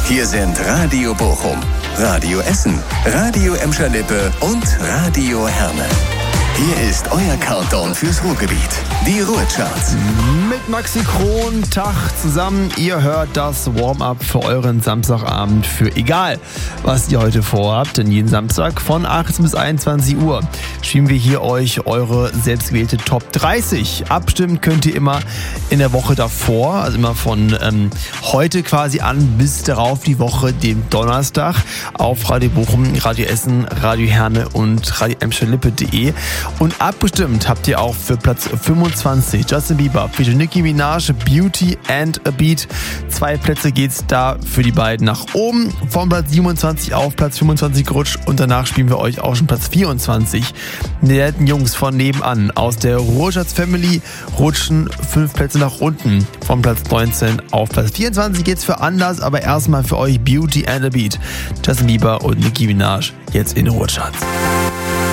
Hier sind Radio Bochum, Radio Essen, Radio Emscher-Lippe und Radio Herne. Hier ist euer Countdown fürs Ruhrgebiet. Die Ruhrcharts. Mit Maxi Kron, Tag zusammen. Ihr hört das Warm-up für euren Samstagabend für egal, was ihr heute vorhabt. Denn jeden Samstag von 18 bis 21 Uhr schieben wir hier euch eure selbstgewählte Top 30. Abstimmen könnt ihr immer in der Woche davor, also immer von heute quasi an bis darauf die Woche, dem Donnerstag, auf Radio Bochum, Radio Essen, Radio Herne und Radio Emscher-Lippe.de. Und abgestimmt habt ihr auch für Platz 25 Justin Bieber, featuring Nicki Minaj, Beauty and a Beat. 2 Plätze geht's da für die beiden nach oben. Von Platz 27 auf Platz 25 gerutscht und danach spielen wir euch auch schon Platz 24. Die netten Jungs von nebenan aus der Ruhrschatz Family rutschen 5 Plätze nach unten. Von Platz 19 auf Platz 24 geht's für anders, aber erstmal für euch Beauty and a Beat. Justin Bieber und Nicki Minaj jetzt in den Ruhrcharts.